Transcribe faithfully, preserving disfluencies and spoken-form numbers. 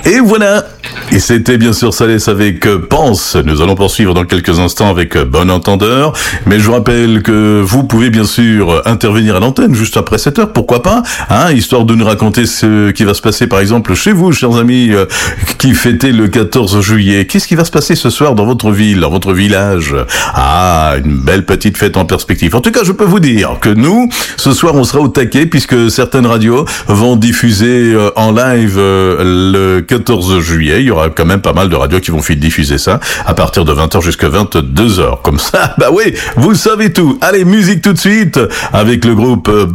Et voilà. Et c'était bien sûr Salès avec euh, Pense. Nous allons poursuivre dans quelques instants avec euh, Bon Entendeur. Mais je vous rappelle que vous pouvez bien sûr intervenir à l'antenne juste après cette heure. Pourquoi pas, hein, histoire de nous raconter ce qui va se passer par exemple chez vous, chers amis, euh, qui fêtez le quatorze juillet. Qu'est-ce qui va se passer ce soir dans votre ville, dans votre village? Ah, une belle petite fête en perspective. En tout cas, je peux vous dire que nous, ce soir, on sera au taquet puisque certaines radios vont diffuser euh, en live euh, le quatorze juillet. Il y aura quand même pas mal de radios qui vont diffuser ça à partir de vingt heures jusqu'à vingt-deux heures. Comme ça, bah oui, vous savez tout. Allez, musique tout de suite avec le groupe euh,